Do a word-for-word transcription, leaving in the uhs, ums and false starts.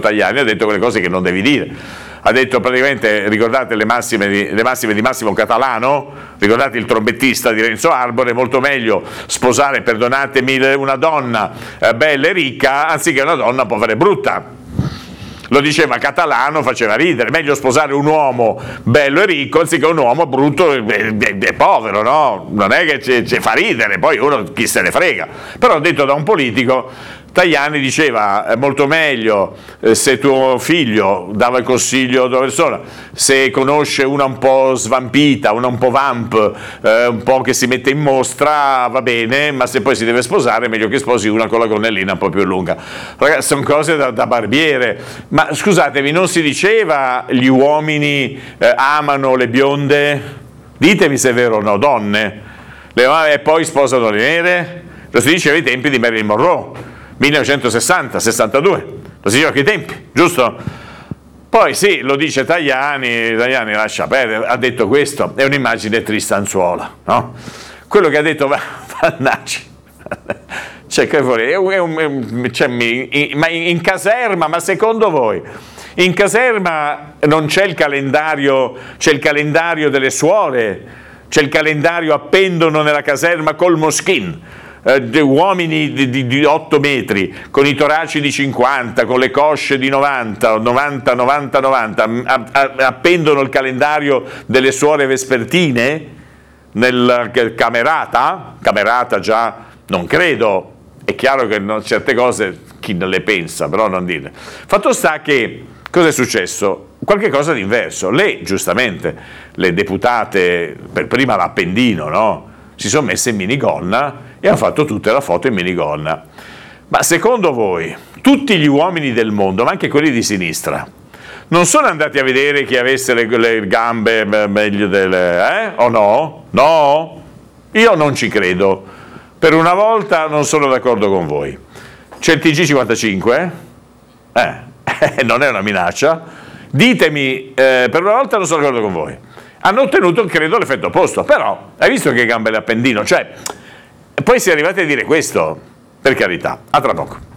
Tajani, ha detto quelle cose che non devi dire. Ha detto praticamente, ricordate le massime di, le massime di Massimo Catalano, ricordate il trombettista di Renzo Arbore, molto meglio sposare, perdonatemi, una donna eh, bella e ricca anziché una donna povera e brutta. Lo diceva Catalano, faceva ridere, meglio sposare un uomo bello e ricco anziché un uomo brutto e, e, e povero, no? Non è che ci, ci fa ridere, poi uno chi se ne frega. Però detto da un politico, Tajani diceva è molto meglio eh, se tuo figlio, dava il consiglio a una persona, se conosce una un po' svampita, una un po' vamp, eh, un po' che si mette in mostra, va bene, ma se poi si deve sposare è meglio che sposi una con la gonnellina un po' più lunga. Ragazzi, sono cose da, da barbiere. Ma scusatemi, non si diceva gli uomini eh, amano le bionde? Ditemi se è vero o no, donne. Le, e poi sposano le nere? Lo si diceva ai tempi di Marilyn Monroe. millenovecentosessanta sessantadue, lo si diceva a quei tempi, giusto? Poi sì, lo dice Tajani, Tajani lascia perdere, ha detto questo, è un'immagine tristanzuola, no? Quello che ha detto Vannacci, cioè, che vuole, è un, è un, cioè, in, ma in caserma, ma secondo voi, in caserma non c'è il calendario, c'è il calendario delle suore, c'è il calendario appendono nella caserma col moschin, Uh, uomini di, di, di otto metri, con i toraci di cinquanta, con le cosce di novanta, novanta, novanta, novanta, a, a, appendono il calendario delle suore vespertine nel camerata, camerata già non credo, è chiaro che no, certe cose chi non le pensa, però non dirle. Fatto sta che, cosa è successo? Qualche cosa di inverso, le, giustamente, le deputate, per prima l'Appendino, no? Si sono messe in minigonna e hanno fatto tutte la foto in minigonna. Ma secondo voi, tutti gli uomini del mondo, ma anche quelli di sinistra, non sono andati a vedere chi avesse le, le gambe meglio delle... eh? O no? No? Io non ci credo. Per una volta non sono d'accordo con voi. C'è il T G cinquantacinque? Eh, non è una minaccia. Ditemi, eh, per una volta non sono d'accordo con voi. Hanno ottenuto, credo, l'effetto opposto, però hai visto che gambe l'Appendino? Cioè, poi si è arrivati a dire questo, per carità, a tra poco.